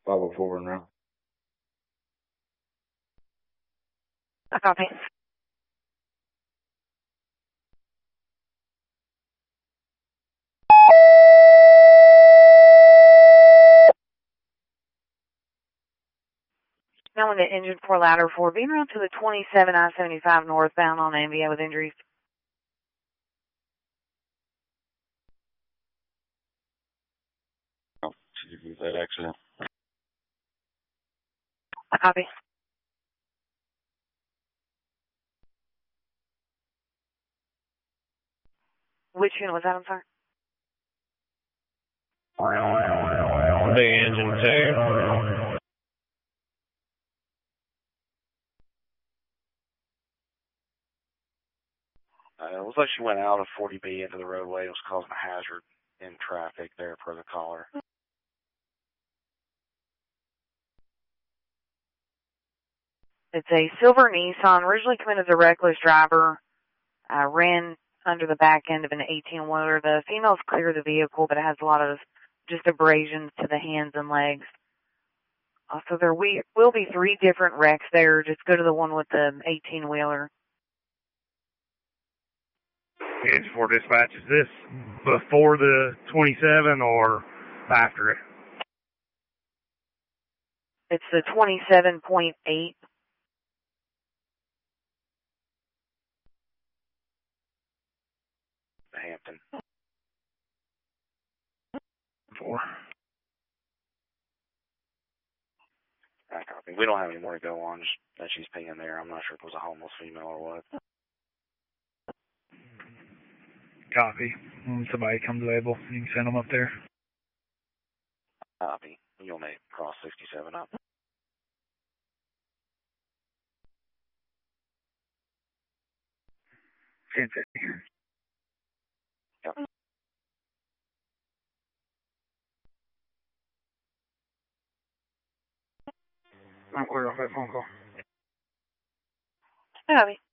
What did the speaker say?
504 and round. I copy. Now in the engine 4 ladder 4, being route to the 27 I-75 northbound on NVA with injuries. Oh, excuse that accident. I copy. Which unit was that, I'm sorry? The engine 2. It looks like she went out of 40B into the roadway. It was causing a hazard in traffic there per the caller. It's a silver Nissan, originally come in as a reckless driver, ran under the back end of an 18-wheeler. The female's clear of the vehicle, but it has a lot of just abrasions to the hands and legs. So there will be 3 different wrecks there. Just go to the one with the 18-wheeler. Engine 4 dispatch, is this before the 27 or after it? It's the 27.8. Hampton. 4. I copy. We don't have any more to go on, just that she's peeing there. I'm not sure if it was a homeless female or what. Copy. When somebody comes available, you can send them up there. Copy. You'll make cross 67 up. 1050. Yep. I'm clear off that phone call. Copy.